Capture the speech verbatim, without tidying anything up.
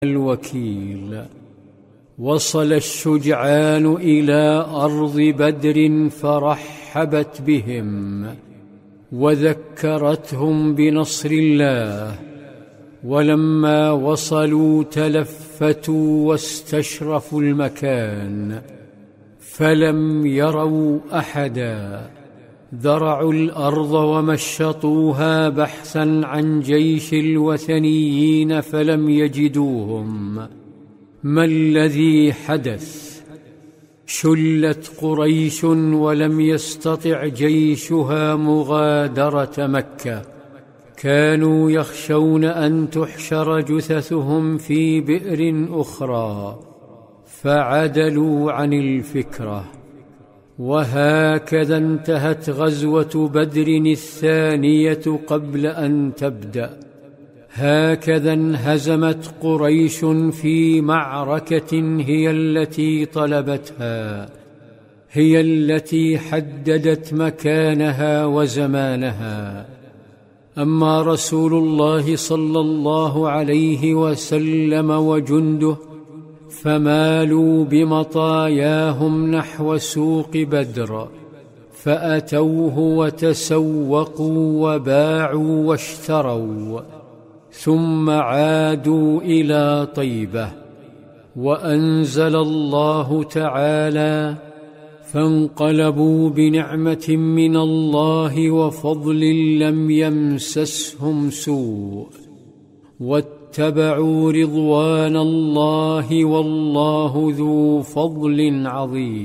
الوكيل. وصل الشجعان إلى أرض بدر فرحبت بهم وذكرتهم بنصر الله، ولما وصلوا تلفتوا واستشرفوا المكان فلم يروا أحدا، ذرعوا الأرض ومشطوها بحثا عن جيش الوثنيين فلم يجدوهم. ما الذي حدث؟ شلت قريش ولم يستطع جيشها مغادرة مكة، كانوا يخشون أن تحشر جثثهم في بئر أخرى فعدلوا عن الفكرة. وهكذا انتهت غزوة بدر الثانية قبل أن تبدأ. هكذا انهزمت قريش في معركة هي التي طلبتها، هي التي حددت مكانها وزمانها. أما رسول الله صلى الله عليه وسلم وجنده فمالوا بمطاياهم نحو سوق بدر، فأتوه وتسوقوا وباعوا واشتروا، ثم عادوا إلى طيبة. وأنزل الله تعالى: فانقلبوا بنعمة من الله وفضل لم يمسسهم سوء واتبعوا رضوان الله والله ذو فضل عظيم.